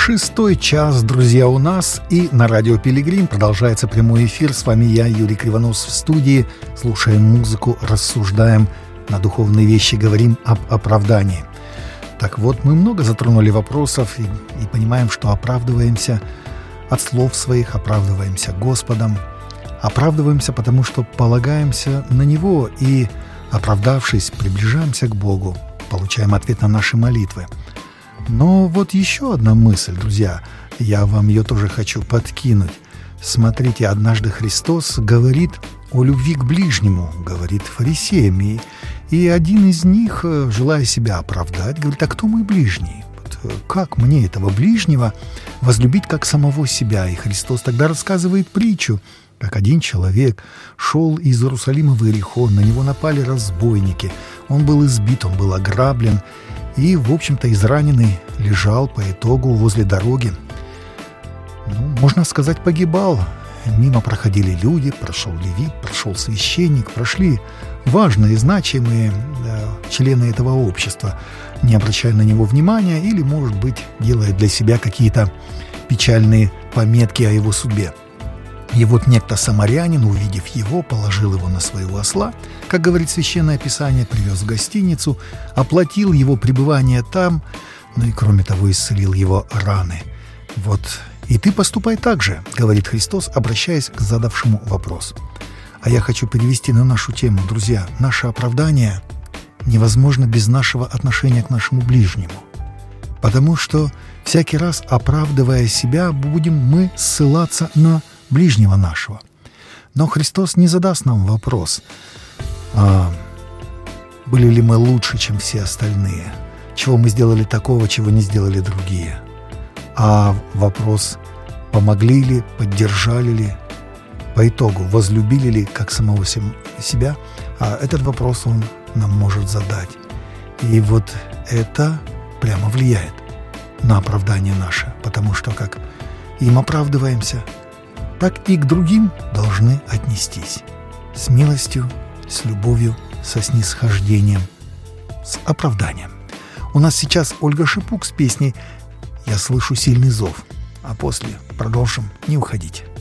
Шестой час, друзья, у нас, и на радио «Пилигрим» продолжается прямой эфир. С вами я, Юрий Кривонос, в студии. Слушаем музыку, рассуждаем на духовные вещи, говорим об оправдании. Так вот, мы много затронули вопросов и понимаем, что оправдываемся от слов своих, оправдываемся Господом, оправдываемся, потому что полагаемся на Него и, оправдавшись, приближаемся к Богу, получаем ответ на наши молитвы. Но вот еще одна мысль, друзья, я вам ее тоже хочу подкинуть. Смотрите, однажды Христос говорит о любви к ближнему, говорит фарисеям, и один из них, желая себя оправдать, говорит: а кто мой ближний? Как мне этого ближнего возлюбить как самого себя? И Христос тогда рассказывает притчу, как один человек шел из Иерусалима в Иерихон, на него напали разбойники, он был избит, он был ограблен, и, в общем-то, израненный лежал по итогу возле дороги. Можно сказать, погибал. Мимо проходили люди, прошел левит, прошел священник, прошли важные, значимые члены этого общества, не обращая на него внимания или, может быть, делая для себя какие-то печальные пометки о его судьбе. И вот некто самарянин, увидев его, положил его на своего осла, как говорит Священное Писание, привез в гостиницу, оплатил его пребывание там, и, кроме того, исцелил его раны. Вот и ты поступай так же, говорит Христос, обращаясь к задавшему вопрос. А я хочу перевести на нашу тему, друзья. Наше оправдание невозможно без нашего отношения к нашему ближнему. Потому что всякий раз, оправдывая себя, будем мы ссылаться на ближнего нашего. Но Христос не задаст нам вопрос, были ли мы лучше, чем все остальные, чего мы сделали такого, чего не сделали другие. А вопрос, помогли ли, поддержали ли, по итогу возлюбили ли как самого себя, этот вопрос Он нам может задать. И вот это прямо влияет на оправдание наше, потому что как им оправдываемся, так и к другим должны отнестись с милостью, с любовью, со снисхождением, с оправданием. У нас сейчас Ольга Шипук с песней «Я слышу сильный зов», а после продолжим. Не уходите.